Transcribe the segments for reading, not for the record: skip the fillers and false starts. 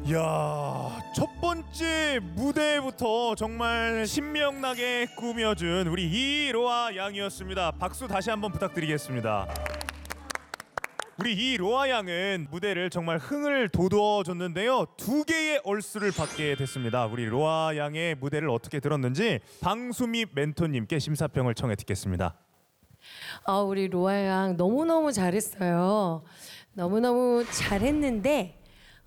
이야, 첫 번째 무대부터 정말 신명나게 꾸며준 우리 이로아 양이었습니다. 박수 다시 한번 부탁드리겠습니다. 우리 이로아 양은 무대를 정말 흥을 돋워줬는데요. 2개의 얼수를 받게 됐습니다. 우리 로아 양의 무대를 어떻게 들었는지 방수미 멘토님께 심사평을 청해 듣겠습니다. 우리 로아 양 너무너무 잘했어요. 너무너무 잘했는데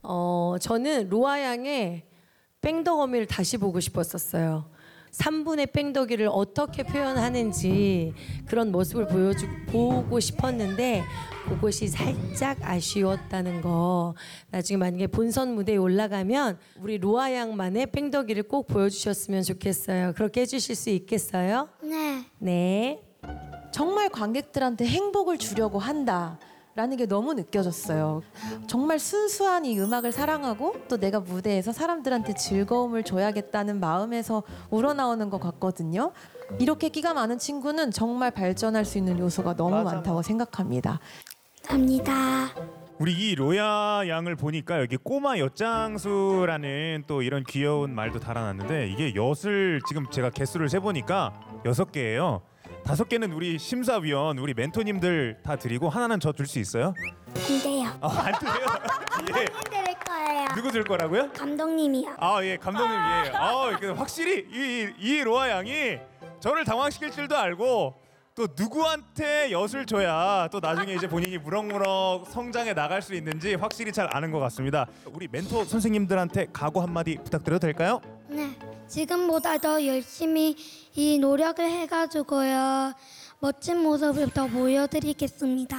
저는 로아 양의 뺑덕어미를 다시 보고 싶었었어요. 3분의 뺑덕이를 어떻게 표현하는지 그런 모습을 보고 싶었는데 그것이 살짝 아쉬웠다는 거. 나중에 만약에 본선 무대에 올라가면 우리 로아 양만의 뺑덕이를 꼭 보여주셨으면 좋겠어요. 그렇게 해주실 수 있겠어요? 네. 네. 정말 관객들한테 행복을 주려고 한다라는 게 너무 느껴졌어요. 정말 순수한 이 음악을 사랑하고 또 내가 무대에서 사람들한테 즐거움을 줘야겠다는 마음에서 우러나오는 것 같거든요. 이렇게 끼가 많은 친구는 정말 발전할 수 있는 요소가 너무 많다고 생각합니다. 감사합니다. 우리 이 로야 양을 보니까 여기 꼬마 엿장수라는 또 이런 귀여운 말도 달아놨는데 이게 엿을 지금 제가 개수를 세보니까 6개예요. 5개는 우리 심사위원, 우리 멘토님들 다 드리고 하나는 저 줄 수 있어요? 안 돼요. 안 돼요? 예. 드릴 거예요. 누구 줄 거라고요? 감독님이요. 예, 감독님, 예. 확실히 이 로아 양이 저를 당황시킬 줄도 알고 또 누구한테 엿을 줘야 또 나중에 이제 본인이 무럭무럭 성장해 나갈 수 있는지 확실히 잘 아는 것 같습니다. 우리 멘토 선생님들한테 각오 한마디 부탁드려도 될까요? 네. 지금보다 더 열심히 이 노력을 해가지고요. 멋진 모습을 더 보여드리겠습니다.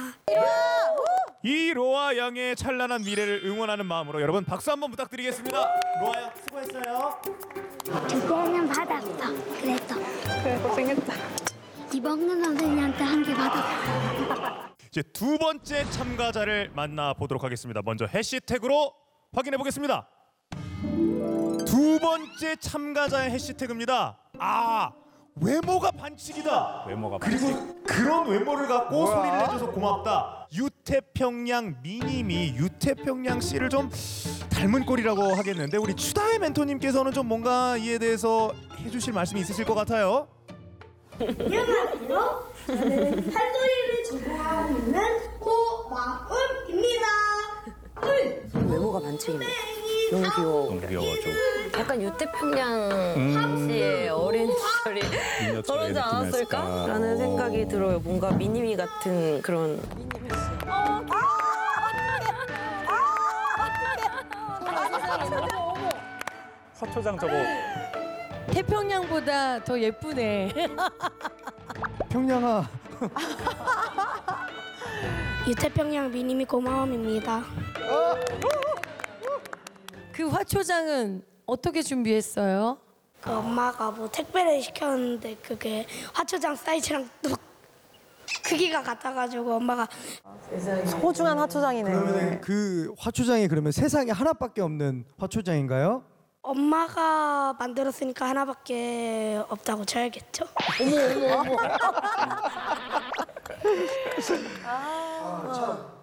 이 로아 양의 찬란한 미래를 응원하는 마음으로 여러분 박수 한번 부탁드리겠습니다. 로아 양 수고했어요. 2개는 받았어. 그래도. 그래 고생했다. 이범근 선생님한테 1개 받았어. 이제 2번째 참가자를 만나보도록 하겠습니다. 먼저 해시태그로 확인해 보겠습니다. 2번째 참가자의 해시태그입니다. 외모가 반칙이다. 그리고 그런 외모를 갖고 소리를 내줘서 고맙다. 유태평양 미님이 유태평양 씨를 좀 닮은 꼴이라고 하겠는데 우리 추다의 멘토님께서는 좀 뭔가 이에 대해서 해주실 말씀이 있으실 것 같아요. 안녕하세요. 저는 팔도리를 전공하고 있는 고마음입니다. 외모가 반칙인데 너무 귀여워. 너무 귀여워 좀. 약간 유태평양 씨의 어린 시절이 저러지 않았을까? 라는 생각이 들어요. 뭔가 미니미 같은 그런. 화초장 저거 태평양보다 더 예쁘네. 평양아. 유태평양 미니미 고마움입니다. 그 화초장은 어떻게 준비했어요? 그 엄마가 뭐 택배를 시켰는데 그게 화초장 사이즈랑 또 크기가 같아가지고 엄마가 소중한 화초장이네. 그러면 그 화초장이 그러면 세상에 하나밖에 없는 화초장인가요? 엄마가 만들었으니까 하나밖에 없다고 쳐야겠죠. 참